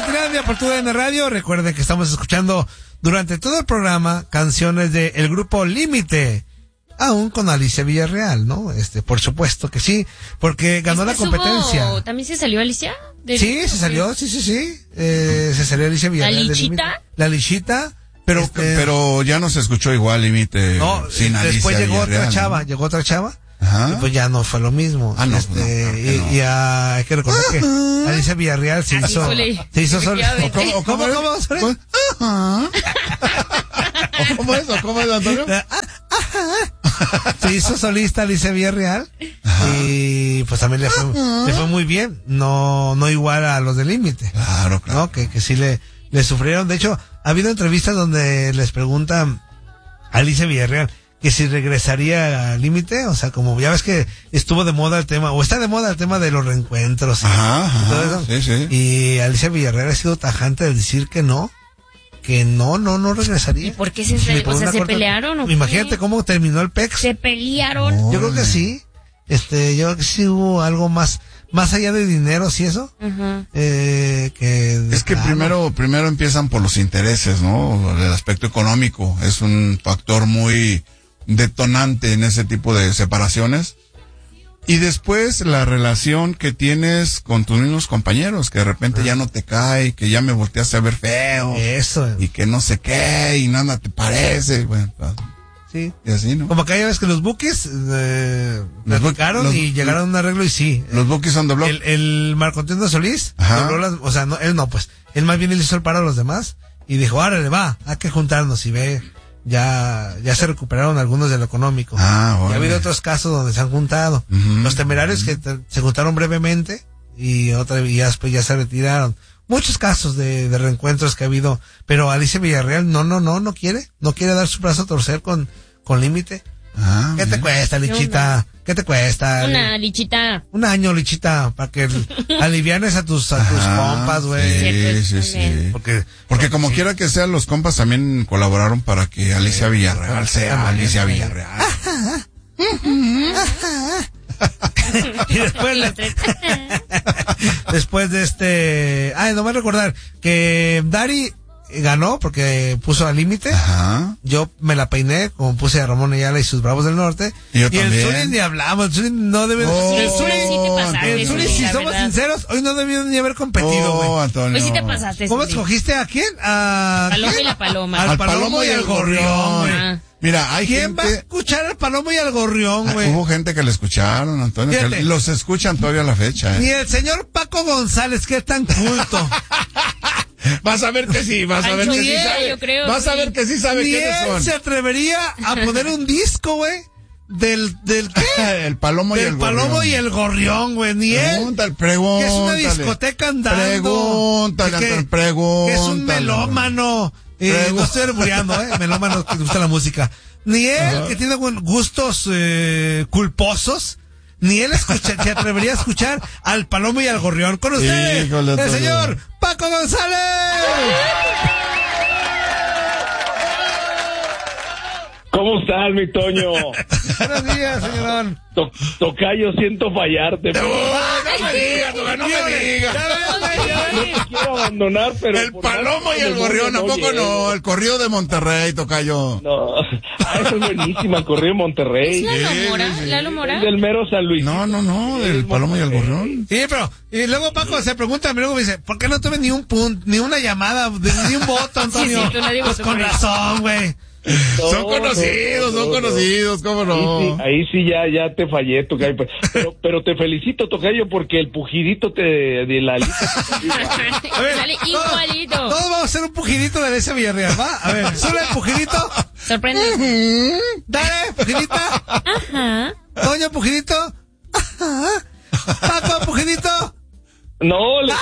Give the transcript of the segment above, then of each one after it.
Inutilandia por TUDN Radio. Recuerden que estamos escuchando durante todo el programa canciones de el grupo Límite, aún con Alicia Villarreal, ¿no? Por supuesto que sí, porque ganó la competencia. ¿También se salió Alicia? Sí, se salió, sí. Se salió Alicia Villarreal. ¿La Lichita? La Lichita, pero ya no se escuchó igual Límite. No, sin Alicia después llegó Villarreal, llegó otra chava. Ajá. Y pues ya no fue lo mismo. No, no. Y hay que recordar que Alicia Villarreal se hizo sola. ¿Cómo? ¿Cómo es, Antonio? Se hizo solista Alicia Villarreal. Ajá. Y pues también le fue muy bien. No igual a los de Límite. Claro. ¿No? Que sí le sufrieron. De hecho, ha habido entrevistas donde les preguntan a Alicia Villarreal que si regresaría al Límite, o sea, como ya ves que estuvo de moda el tema, o está de moda el tema de los reencuentros. Ajá, todo eso. Sí. Y Alicia Villarreal ha sido tajante de decir que no regresaría. ¿Y por qué se pelearon? ¿O imagínate qué? Cómo terminó el PEX. ¿Se pelearon? Yo creo que sí. Yo creo que sí hubo algo más allá de dinero, ¿sí eso? Uh-huh. Es que primero empiezan por los intereses, ¿no? El aspecto económico es un factor muy detonante en ese tipo de separaciones. Y después la relación que tienes con tus mismos compañeros, que de repente ya no te cae, que ya me volteaste a ver feo. Eso. Y que no sé qué, y nada te parece. Bueno, sí. Y así, ¿no? Como aquella vez que los Bukis platicaron y llegaron a un arreglo y sí. Los Bukis son de blog. El Marco Antonio Solís, o sea, no, él no, pues, él más bien le hizo el paro a los demás y dijo, árale, va, hay que juntarnos y ve. Ya se recuperaron algunos de lo económico. Y ha habido otros casos donde se han juntado. Uh-huh. Los Temerarios que se juntaron brevemente y después ya se retiraron. Muchos casos de reencuentros que ha habido, pero Alicia Villarreal no quiere dar su brazo a torcer con Límite. ¿Qué te cuesta, Lichita? ¿Qué te cuesta? Una Lichita. Un año, Lichita, para que alivianes a tus compas, güey. Sí. Porque como quiera que sea, los compas también colaboraron para que Alicia Villarreal sea Alicia Villarreal. Y después de no me recordar que Dari ganó porque puso al Límite. Ajá. Yo me la peiné, como puse a Ramón Ayala y sus Bravos del Norte. Y el Zuli ni hablamos, el Zuli no debe... el Zuli, si somos sinceros, hoy no debió ni haber competido, güey. Antonio. Hoy sí te pasaste. ¿Cómo escogiste a quién? A Paloma y la Paloma. Al Palomo y al Gorrión, güey. Mira, ¿Quién va a escuchar al Palomo y al Gorrión, güey? Hubo gente que le escucharon, Antonio, que los escuchan todavía a la fecha. Ni el señor Paco González, que es tan culto. Vas a ver que sí, vas a ver que sí sabe. Yo creo, vas a ver que sí sabe quiénes son. Ni él se atrevería a poner un disco, güey, del ¿qué? El Palomo y el Gorrión. El Palomo y el Gorrión, güey, ni él. Pregúntale. Que es una discoteca andando. Pregúntale. Que es un melómano. No estoy arbureando, melómano que gusta la música. Ni él, que tiene gustos culposos, ni él se atrevería a escuchar al Palomo y al Gorrión. Con ustedes, el señor Paco González. ¿Cómo estás, mi Toño? Buenos días, señorón. Tocayo, siento fallarte. No me digas. No te quiero abandonar, pero... El Palomo y el Gorrión, ¿a poco no? El corrido de Monterrey, Tocayo. No, eso es buenísima, el corrido de Monterrey. ¿Es Lalo Mora? Es del mero San Luis. No, del Palomo y el Gorrión. Sí, pero, y luego Paco se pregunta, luego me dice, ¿por qué no tuve ni un punto, ni una llamada, ni un voto, Antonio? Sí, tú no digas pues con razón, güey. Son conocidos, ¿cómo no? Ahí sí ya te fallé, Tocayo. Pero te felicito, Tocayo, porque el pujidito de la lista. Sale igualito. Todos vamos a hacer un pujidito de ese Villarreal, ¿va? A ver, sube el pujidito. Sorprende. Dale, pujidita. Ajá. Toño, pujidito. Ajá. Paco, pujidito. No, yo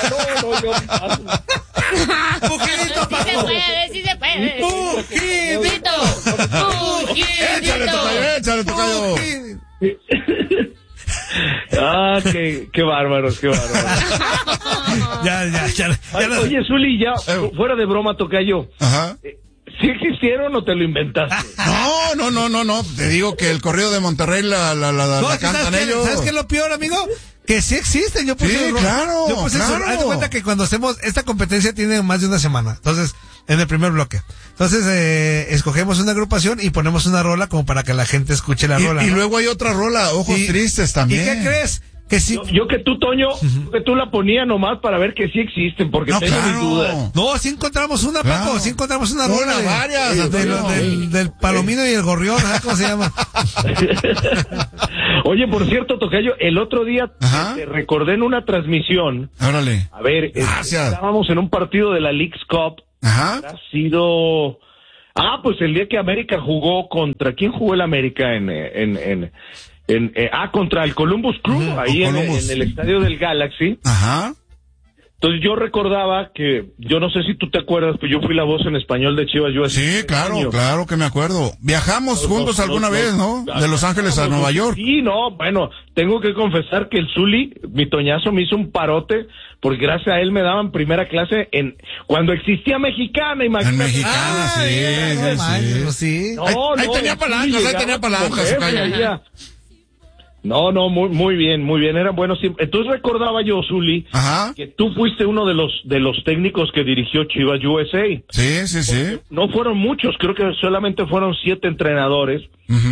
pujidito, Paco. Sí se puede. Pujidito. Échale, Tocayo. Qué bárbaros. Ya. Oye, Zuli, ya, fuera de broma, Tocayo. Ajá. ¿Sí existieron o te lo inventaste? No. Te digo que el corrido de Monterrey la cantan ellos. ¿Sabes qué es lo peor, amigo? Que sí existen, yo puse claro. Haz de cuenta que cuando hacemos esta competencia tiene más de una semana. Entonces, en el primer bloque. Entonces, escogemos una agrupación y ponemos una rola como para que la gente escuche la rola. Y luego hay otra rola, Ojos Tristes también. ¿Y qué crees? Que sí. Yo que tú, Toño, que tú la ponías nomás para ver que sí existen, porque tengo mis dudas. No, sí encontramos una, Paco, sí encontramos una rola. Varias. Del Palomino y el Gorrión, ¿sabes cómo se llama? Oye, por cierto, tocayo, el otro día te recordé en una transmisión. Órale. A ver, estábamos en un partido de la Leagues Cup. Ajá. Ha sido... pues el día que América jugó contra... ¿Quién jugó el América contra el Columbus Crew, ahí en el estadio del Galaxy? Ajá. Entonces yo recordaba que, yo no sé si tú te acuerdas, pero yo fui la voz en español de Chivas USA. Sí, claro que me acuerdo. Viajamos juntos alguna vez, ¿no? De Los Ángeles a Nueva York. Sí, no, bueno, tengo que confesar que el Zuli, mi Toñazo, me hizo un parote, porque gracias a él me daban primera clase cuando existía Mexicana, imagínate. En Mexicana, sí. Ahí tenía palancas. No, muy bien, eran buenos. Entonces recordaba yo, Zuli, que tú fuiste uno de los técnicos que dirigió Chivas USA. Sí. No fueron muchos, creo que solamente fueron 7 entrenadores.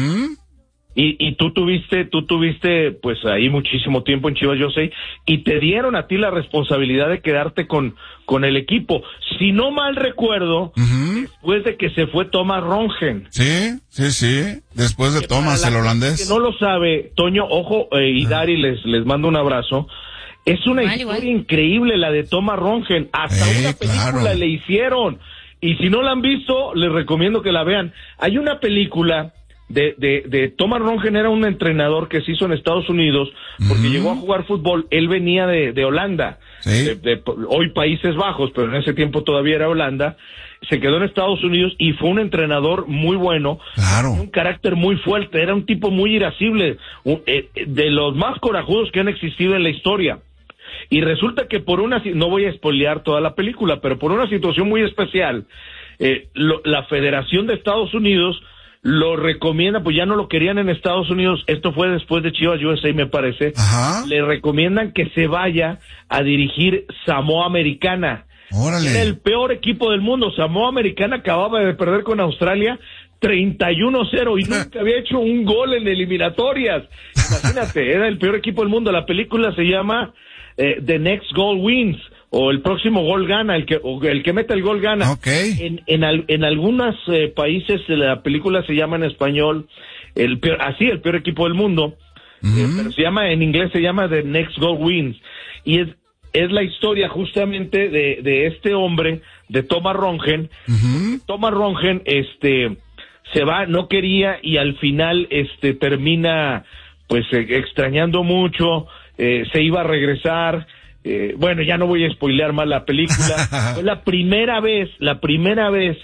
Y tú tuviste pues ahí muchísimo tiempo en Chivas USA y te dieron a ti la responsabilidad de quedarte con el equipo. Si no mal recuerdo, después de que se fue Thomas Rongen. Sí. Después de Thomas, el holandés. Que no lo sabe, Toño, ojo, y Dari, les mando un abrazo. Es una historia increíble la de Thomas Rongen. Hasta una película le hicieron. Y si no la han visto, les recomiendo que la vean. Hay una película de Thomas Rongen, era un entrenador que se hizo en Estados Unidos porque llegó a jugar fútbol. Él venía de Holanda, hoy Países Bajos, pero en ese tiempo todavía era Holanda. Se quedó en Estados Unidos y fue un entrenador muy bueno, un carácter muy fuerte, era un tipo muy irascible, de los más corajudos que han existido en la historia. Y resulta que no voy a spoilear toda la película, pero por una situación muy especial, la Federación de Estados Unidos lo recomienda, pues ya no lo querían en Estados Unidos, esto fue después de Chivas USA, me parece. Le recomiendan que se vaya a dirigir Samoa Americana. ¡Órale! Era el peor equipo del mundo. Samoa Americana acababa de perder con Australia 31-0 y nunca había hecho un gol en eliminatorias. Imagínate, era el peor equipo del mundo. La película se llama The Next Goal Wins, o el próximo gol gana, el que mete el gol gana. Okay. En algunos países la película se llama en español el peor equipo del mundo, pero en inglés se llama The Next Goal Wins, y es la historia justamente de este hombre, de Thomas Rongen. Thomas Rongen se va, no quería, y al final termina pues extrañando mucho, se iba a regresar. Bueno, ya no voy a spoilear más la película. Fue la primera vez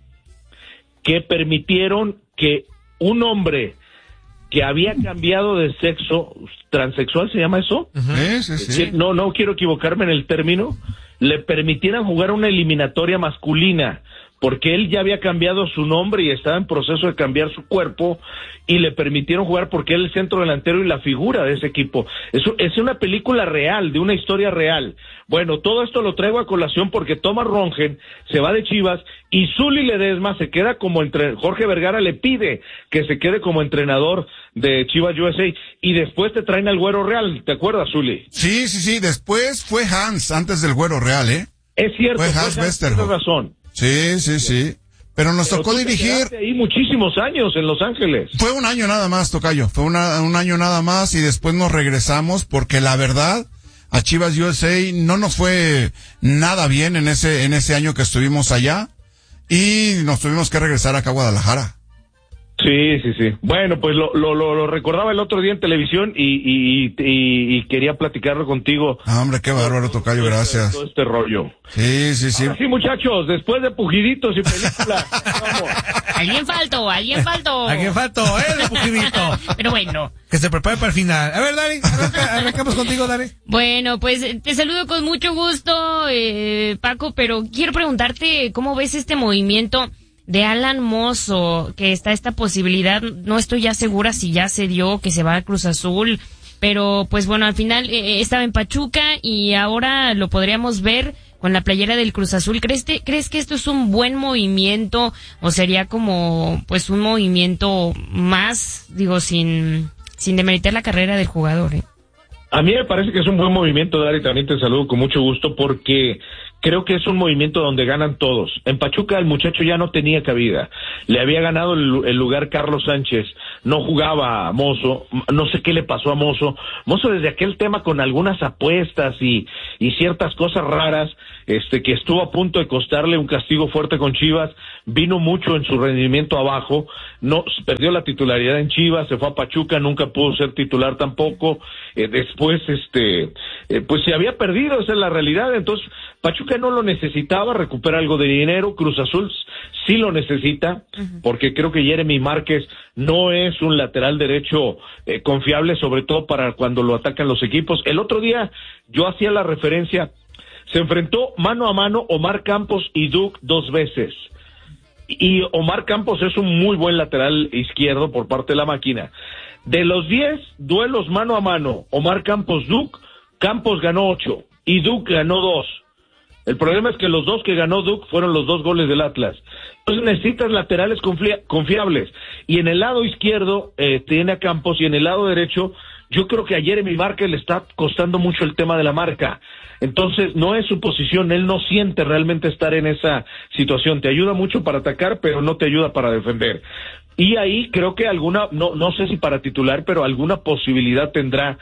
que permitieron que un hombre que había cambiado de sexo, transexual se llama eso, sí. No quiero equivocarme en el término, le permitieran jugar una eliminatoria masculina, porque él ya había cambiado su nombre y estaba en proceso de cambiar su cuerpo, y le permitieron jugar porque él es el centro delantero y la figura de ese equipo. Es una película real, de una historia real. Bueno, todo esto lo traigo a colación porque Thomas Rongen se va de Chivas y Zuli Ledesma se queda como Jorge Vergara le pide que se quede como entrenador de Chivas USA, y después te traen al Güero Real, ¿te acuerdas, Zuli? Sí, después fue Hans, antes del Güero Real, Es cierto, fue Hans Westerhoff. Tienes razón. Sí. Pero nos tocó dirigir. Ahí muchísimos años en Los Ángeles. Fue un año nada más, tocayo. Fue un año nada más, y después nos regresamos porque la verdad a Chivas USA no nos fue nada bien en ese año que estuvimos allá, y nos tuvimos que regresar acá a Guadalajara. Sí. Bueno, pues lo recordaba el otro día en televisión y quería platicarlo contigo. Hombre, qué bárbaro, tocayo, gracias. Todo este rollo. Sí. Ahora sí, muchachos, después de pujiditos y películas, vamos. Alguien faltó. De pujidito. Pero bueno. Que se prepare para el final. A ver, Dari, arrancamos contigo, Dari. Bueno, pues te saludo con mucho gusto, Paco, pero quiero preguntarte cómo ves este movimiento de Alan Mozo, que está esta posibilidad, no estoy ya segura si ya se dio que se va a Cruz Azul, pero pues bueno, al final estaba en Pachuca y ahora lo podríamos ver con la playera del Cruz Azul. ¿Crees que esto es un buen movimiento o sería como pues un movimiento más, digo, sin demeritar la carrera del jugador? A mí me parece que es un buen movimiento, Dari, también te saludo con mucho gusto porque creo que es un movimiento donde ganan todos. En Pachuca el muchacho ya no tenía cabida. Le había ganado el lugar Carlos Sánchez. No jugaba a Mozo. No sé qué le pasó a Mozo. Mozo desde aquel tema con algunas apuestas y ciertas cosas raras, que estuvo a punto de costarle un castigo fuerte con Chivas, vino mucho en su rendimiento abajo. No, perdió la titularidad en Chivas, se fue a Pachuca, nunca pudo ser titular tampoco. Después, pues se había perdido, esa es la realidad. Entonces, Pachuca no lo necesitaba, recupera algo de dinero. Cruz Azul sí lo necesita, porque creo que Jeremy Márquez no es un lateral derecho confiable, sobre todo para cuando lo atacan los equipos. El otro día yo hacía la referencia, se enfrentó mano a mano Omar Campos y Duke 2 veces. Y Omar Campos es un muy buen lateral izquierdo por parte de la máquina. De los 10 duelos mano a mano, Omar Campos-Duke, Campos ganó 8 y Duke ganó 2. El problema es que los 2 que ganó Duke fueron los 2 goles del Atlas. Entonces necesitas laterales confiables. Y en el lado izquierdo tiene a Campos y en el lado derecho yo creo que a Jeremy Márquez le está costando mucho el tema de la marca. Entonces no es su posición, él no siente realmente estar en esa situación. Te ayuda mucho para atacar, pero no te ayuda para defender. Y ahí creo que alguna, no sé si para titular, pero alguna posibilidad tendrá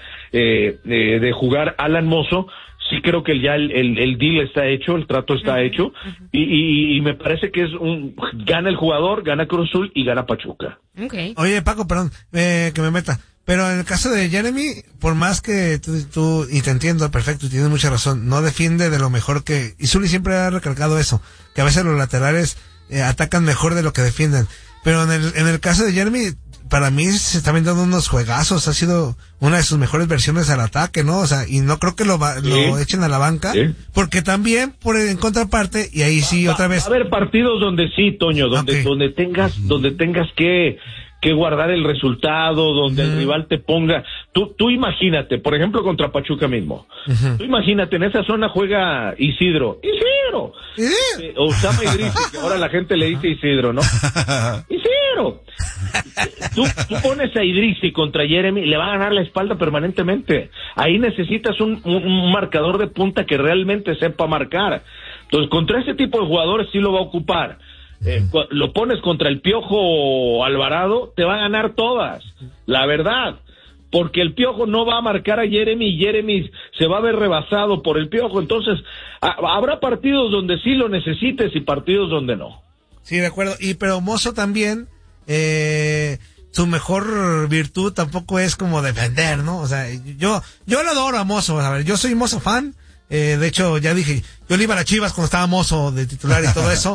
de jugar Alan Mozo. Sí creo que ya el deal está hecho, el trato está hecho, y me parece que gana el jugador, gana Cruz Azul y gana Pachuca. Okay. Oye, Paco, perdón, que me meta, pero en el caso de Jeremy, por más que tú y te entiendo perfecto, tienes mucha razón, no defiende de lo mejor y Zuli siempre ha recalcado eso, que a veces los laterales atacan mejor de lo que defienden, pero en el caso de Jeremy, para mí se está vendiendo unos juegazos, ha sido una de sus mejores versiones al ataque, ¿no? O sea, y no creo que lo echen a la banca, porque también en contraparte, y ahí sí otra vez. Va a haber partidos donde sí, Toño, donde tengas que guardar el resultado, donde el rival te ponga, tú imagínate, por ejemplo contra Pachuca mismo, tú imagínate, en esa zona juega Isidro, Osama Idrisi, que ahora la gente le dice Isidro, ¿no? Isidro, tú pones a Idrisi contra Jeremy, le va a ganar la espalda permanentemente, ahí necesitas un marcador de punta que realmente sepa marcar. Entonces contra ese tipo de jugadores sí lo va a ocupar. Lo pones contra el Piojo Alvarado, te va a ganar todas, la verdad, porque el Piojo no va a marcar a Jeremy y Jeremy se va a ver rebasado por el Piojo. Entonces habrá partidos donde sí lo necesites y partidos donde no. Sí, de acuerdo, pero Mozo también, su mejor virtud tampoco es como defender, ¿no? O sea, yo lo adoro a Mozo, a ver, yo soy Mozo fan. De hecho, ya dije, yo le iba a las Chivas cuando estaba Mozo de titular y todo eso,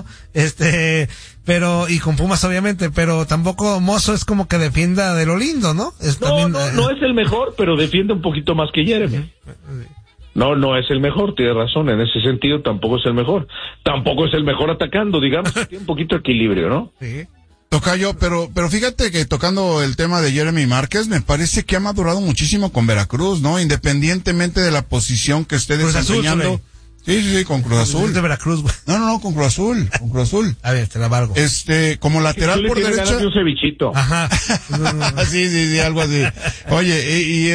pero, y con Pumas obviamente, pero tampoco Mozo es como que defienda de lo lindo, ¿no? No es el mejor, pero defiende un poquito más que Jeremy. No es el mejor, tiene razón, en ese sentido tampoco es el mejor. Tampoco es el mejor atacando, digamos, tiene un poquito de equilibrio, ¿no? Sí. Tocayo, pero fíjate que tocando el tema de Jeremy Márquez, me parece que ha madurado muchísimo con Veracruz, ¿no? Independientemente de la posición que esté desempeñando. Sí, con Cruz Azul. De Veracruz, güey. No, con Cruz Azul. A ver, te la valgo. Como lateral por derecha. Un cevichito. Ajá. Sí, algo así. Oye, y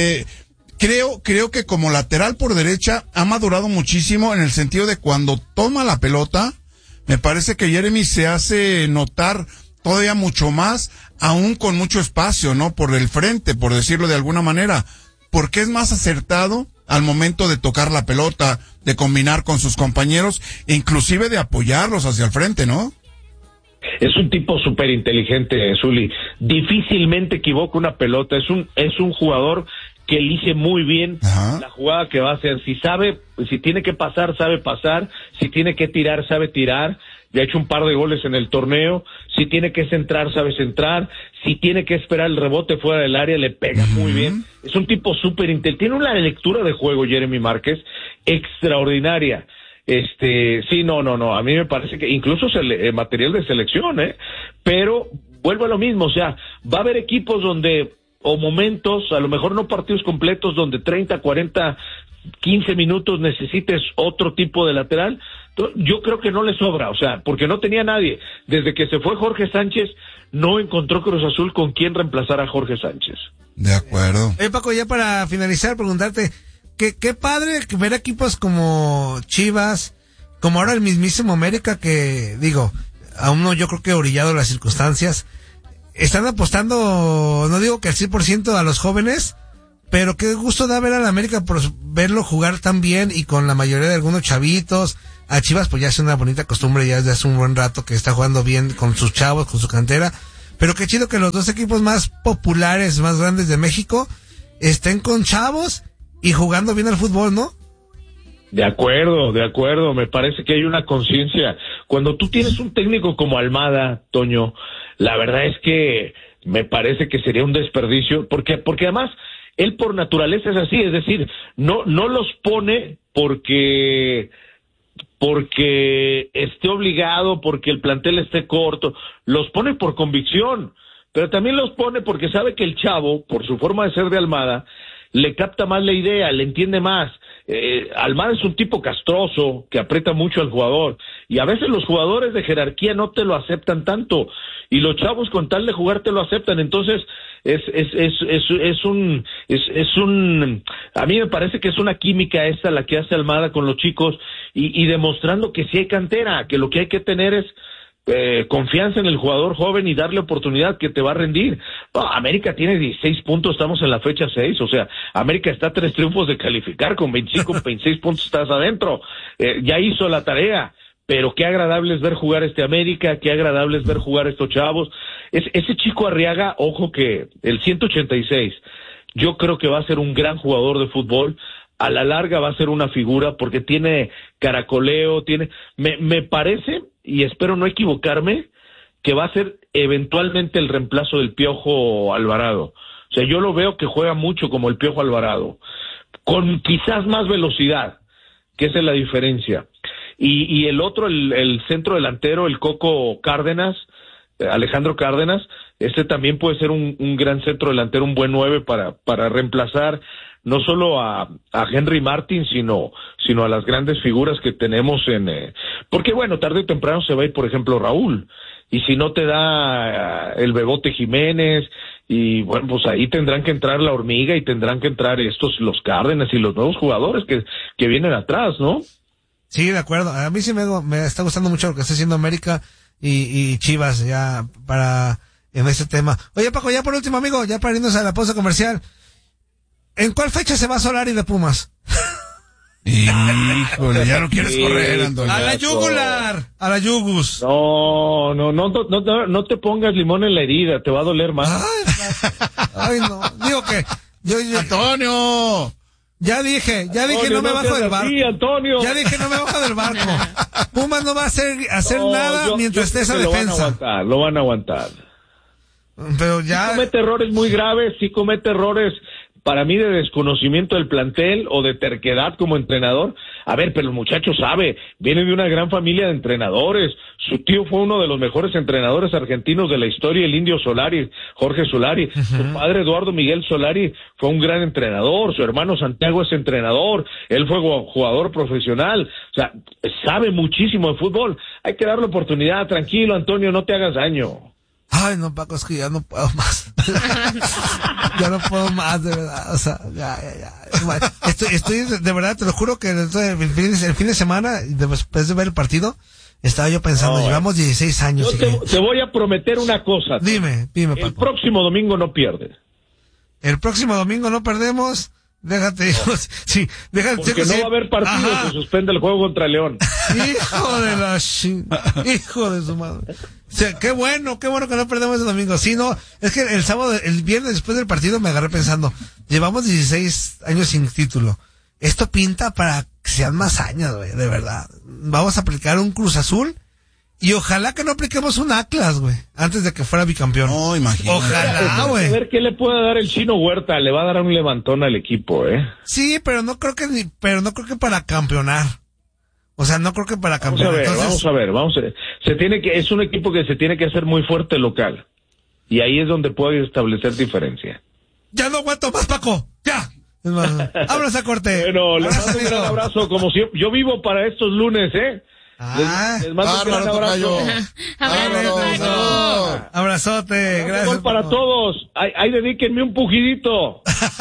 creo que como lateral por derecha ha madurado muchísimo en el sentido de cuando toma la pelota, me parece que Jeremy se hace notar todavía mucho más, aún con mucho espacio, ¿no? Por el frente, por decirlo de alguna manera, porque es más acertado al momento de tocar la pelota, de combinar con sus compañeros, e inclusive de apoyarlos hacia el frente, ¿no? Es un tipo súper inteligente, Zuli. Difícilmente equivoca una pelota. Es un jugador que elige muy bien la jugada que va a hacer. Si tiene que pasar, sabe pasar. Si tiene que tirar, sabe tirar. Ya ha hecho un par de goles en el torneo. Si tiene que centrar, sabe centrar. Si tiene que esperar el rebote fuera del área, le pega muy bien. Es un tipo súper inteligente. Tiene una lectura de juego, Jeremy Márquez, extraordinaria. Sí, no. A mí me parece que incluso material de selección, pero vuelvo a lo mismo. O sea, va a haber equipos donde o momentos, a lo mejor no partidos completos donde 30, 40, 15 minutos necesites otro tipo de lateral. Yo creo que no le sobra, o sea, porque no tenía nadie. Desde que se fue Jorge Sánchez, no encontró Cruz Azul con quién reemplazar a Jorge Sánchez. De acuerdo. Paco, ya para finalizar, preguntarte, qué padre ver equipos como Chivas, como ahora el mismísimo América, que digo, aún no, yo creo que orillado las circunstancias, están apostando, no digo que al 100% a los jóvenes, pero qué gusto da ver al América por verlo jugar tan bien y con la mayoría de algunos chavitos. A Chivas pues ya es una bonita costumbre, ya desde hace un buen rato que está jugando bien con sus chavos, con su cantera, pero qué chido que los dos equipos más populares, más grandes de México estén con chavos y jugando bien al fútbol, ¿no? De acuerdo, me parece que hay una conciencia. Cuando tú tienes un técnico como Almada, Toño, la verdad es que me parece que sería un desperdicio, porque además él por naturaleza es así, es decir, no los pone porque esté obligado, porque el plantel esté corto, los pone por convicción, pero también los pone porque sabe que el chavo, por su forma de ser de Almada, le capta más la idea, le entiende más. Almada es un tipo castroso que aprieta mucho al jugador y a veces los jugadores de jerarquía no te lo aceptan tanto y los chavos con tal de jugar te lo aceptan. Entonces a mí me parece que es una química esta la que hace Almada con los chicos y demostrando que sí hay cantera, que lo que hay que tener es confianza en el jugador joven y darle oportunidad que te va a rendir. No, América tiene 16 puntos, estamos en la fecha 6, o sea, América está a 3 triunfos de calificar, con 26 puntos estás adentro, ya hizo la tarea, pero qué agradable es ver jugar América, qué agradable es ver jugar estos chavos. Ese chico Arriaga, ojo que el 186, yo creo que va a ser un gran jugador de fútbol. A la larga va a ser una figura porque tiene caracoleo, me parece, y espero no equivocarme, que va a ser eventualmente el reemplazo del Piojo Alvarado. O sea, yo lo veo que juega mucho como el Piojo Alvarado, con quizás más velocidad, que esa es la diferencia. Y el otro, el centro delantero, el Coco Cárdenas, Alejandro Cárdenas, también puede ser un gran centro delantero, un buen 9 para reemplazar no solo a Henry Martin, sino a las grandes figuras que tenemos porque bueno, tarde o temprano se va a ir, por ejemplo, Raúl, y si no te da el Bebote Jiménez, y bueno, pues ahí tendrán que entrar la Hormiga y tendrán que entrar los Cárdenas y los nuevos jugadores que vienen atrás, ¿no? Sí, de acuerdo. A mí sí me está gustando mucho lo que está haciendo América y Chivas ya en este tema. Oye, Paco, ya por último, amigo, ya para irnos a la pausa comercial, ¿en cuál fecha se va Solari de Pumas? Híjole, ya no quieres correr, Antonio. A la yugular, a la yugus. No te pongas limón en la herida, te va a doler más. Ay, no, digo que yo Antonio. Ya dije, Antonio, no me bajo del barco. Sí, Antonio. Ya dije, no me bajo del barco. Pumas no va a hacer nada mientras esté esa defensa. Lo van a aguantar. Pero ya. Sí comete errores muy graves, sí comete errores para mí de desconocimiento del plantel o de terquedad como entrenador. A ver, pero el muchacho sabe, viene de una gran familia de entrenadores. Su tío fue uno de los mejores entrenadores argentinos de la historia, el Indio Solari, Jorge Solari. Su padre, Eduardo Miguel Solari, fue un gran entrenador. Su hermano Santiago es entrenador. Él fue jugador profesional. O sea, sabe muchísimo de fútbol. Hay que darle oportunidad. Tranquilo, Antonio, no te hagas daño. Ay, no, Paco, es que ya no puedo más. Ya no puedo más, de verdad. O sea, ya. Estoy, de verdad, te lo juro que el fin de semana, después de ver el partido, estaba yo pensando, llevamos 16 años. Te voy a prometer una cosa. Dime, Paco. El próximo domingo no pierdes. El próximo domingo no perdemos. Déjate, sí, porque no va a haber partido, se suspende el juego contra León. Hijo de su madre. O sea, qué bueno que no perdemos el domingo. Sí, no, es que el viernes después del partido me agarré pensando, llevamos 16 años sin título. Esto pinta para que sean más años, güey, de verdad. Vamos a aplicar un Cruz Azul y ojalá que no apliquemos un Atlas, güey, antes de que fuera bicampeón. No, imagínate. Ojalá, güey. A ver qué le puede dar el Chino Huerta, le va a dar un levantón al equipo, Sí, pero no creo que para campeonar. O sea, no creo que para campeonar. Vamos a ver. Es un equipo que se tiene que hacer muy fuerte local. Y ahí es donde puede establecer diferencia. Ya no aguanto más, Paco. Ya. Vámonos a corte. Bueno, les mando un gran abrazo, como siempre. Yo vivo para estos lunes, ¿eh? Les mando un gran abrazo. Abrazote, gracias. Para todos. Ahí dedíquenme un pujidito.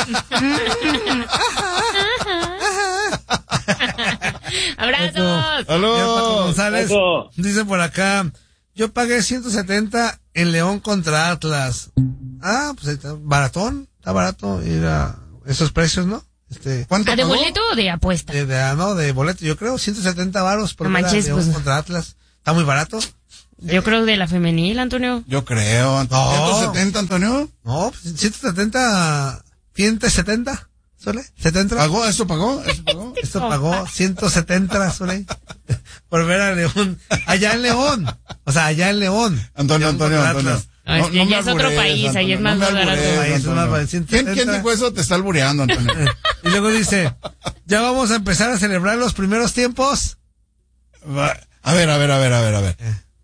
Abrazos. Paco González dice por acá, yo pagué 170 en León contra Atlas. Pues está baratón, está barato ir a esos precios, ¿no? ¿Cuánto de boleto o de apuesta? De boleto, yo creo, 170 varos por ver a León contra Atlas. Está muy barato. Yo creo de la femenil, Antonio. Yo creo. ¿170, Antonio? No, 170, 170, ¿Sole? ¿70? ¿Pagó? ¿Eso pagó? Esto pagó 170, Sole. Por ver a León. Allá en León. O sea, allá en León. Antonio. No, es que ya es otro país, ahí es más barato. ¿Quién dijo eso? Te está albureando, Antonio. Y luego dice, ya vamos a empezar a celebrar los primeros tiempos.